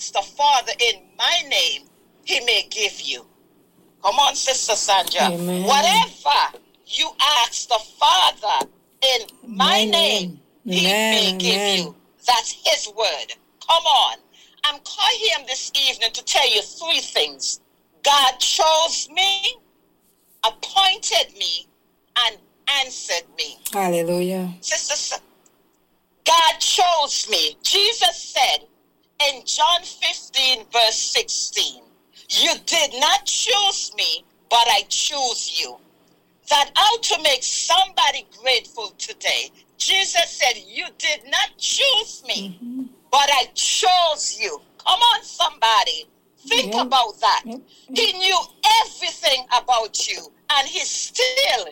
ask the Father in my name, he may give you. Come on, Sister Sandra. Amen. Whatever you ask the Father in my name, he may give you. That's his word. Come on. I'm calling him this evening to tell you three things. God chose me, appointed me, and answered me. Hallelujah. Sister, God chose me. Jesus said in John 15, verse 16, you did not choose me, but I choose you. That ought to make somebody grateful today. Jesus said, you did not choose me, but I chose you. Come on, somebody. Think about that. He knew everything about you. And he still,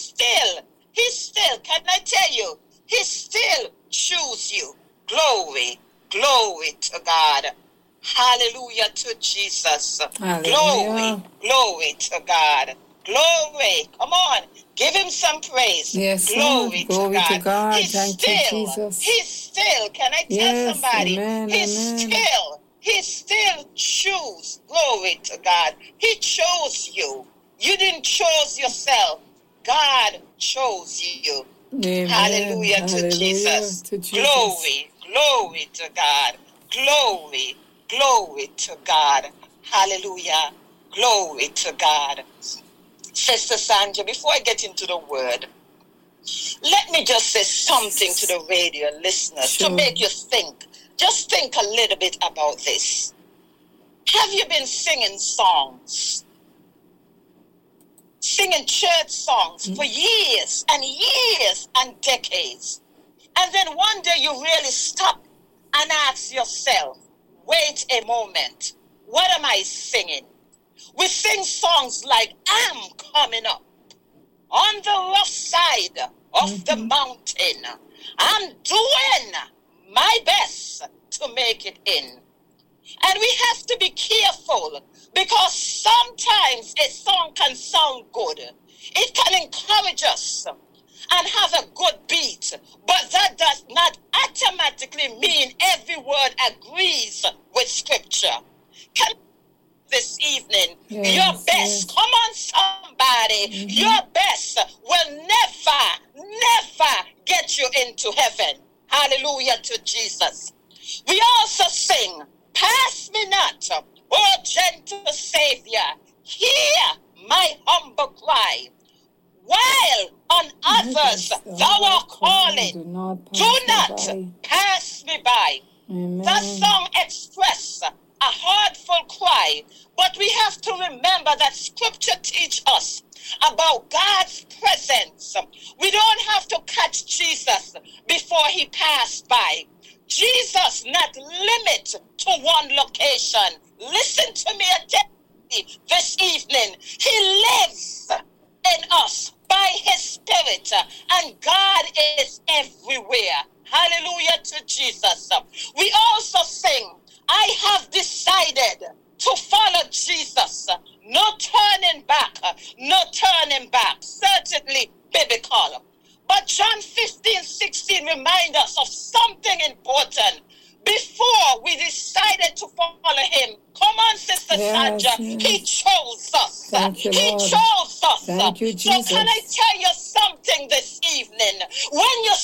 can I tell you, he still choose you. Glory, glory to God. Hallelujah to Jesus. Hallelujah. Glory to God. Glory. Come on. Give him some praise. Yes, glory to God. Thank you, Jesus. He's still, can I tell somebody? Amen, He still choose. Glory to God. He chose you. You didn't choose yourself. God chose you. Amen. Hallelujah to Jesus. Glory, glory to God. Glory, glory to God. Hallelujah. Glory to God. Sister Sandra, before I get into the word, let me just say something to the radio listeners to make you think. Just think a little bit about this. Have you been singing songs? Singing church songs for years and decades. And then one day you really stop and ask yourself, wait a moment, what am I singing? We sing songs like, I'm coming up on the rough side of the mountain. I'm doing my best to make it in. And we have to be careful because sometimes a song can sound good. It can encourage us and have a good beat, but that does not automatically mean every word agrees with Scripture. This evening, your best, come on somebody, your best will never get you into heaven. Hallelujah to Jesus. We also sing, pass me not, O gentle Savior, hear my humble cry. While on others thou art calling, do not pass me by. That song expresses a heartfelt cry, but we have to remember that Scripture teaches us about God's presence. We don't have to catch Jesus before he passed by. Jesus not limit to one location. Listen to me attentively this evening. He lives in us by his Spirit, and God is everywhere. Hallelujah to Jesus. We also sing, I have decided to follow Jesus. No turning back, no turning back. Certainly biblical. But John 15:16 reminds us of something important. Before we decided to follow him, come on, Sister Sandra, he chose us. He chose us. Thank you, Jesus. So can I tell you something this evening? When you're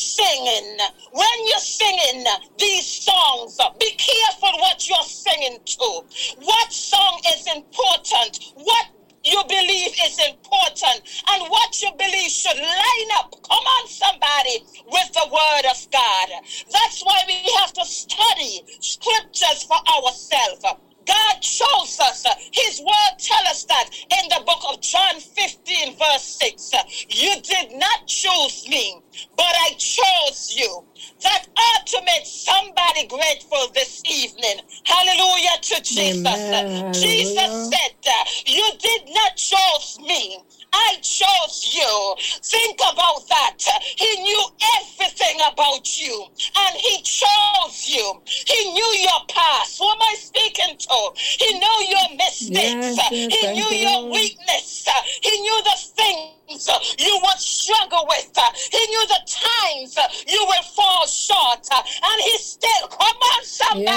singing these songs, be careful what you're singing to. What song is important? What you believe is important, and what you believe should line up, come on somebody, with the word of God. That's why we have to study scriptures for ourselves. God chose us. His word tells us that in the book of John 15 verse 6. You did not choose me, but I chose you. That ought to make somebody grateful this evening. Hallelujah to Jesus. Amen. Jesus said, you did not choose me, I chose you. Think about that. He knew everything about you, and he chose you. He knew your past. Who am I speaking to? He knew your mistakes. He knew your weakness. He knew the things you would struggle with. He knew the times you will fall short. And he still, come on somebody.